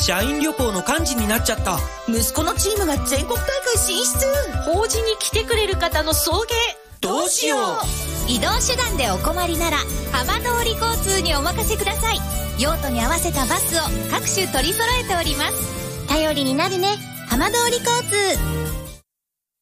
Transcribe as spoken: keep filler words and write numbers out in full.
社員旅行の幹事になっちゃった。 息子のチームが全国大会進出。 法事に来てくれる方の送迎。 どうしよう。 移動手段でお困りなら浜通り交通にお任せください。用途に合わせたバスを各種取り揃えております。頼りになるね、浜通り交通。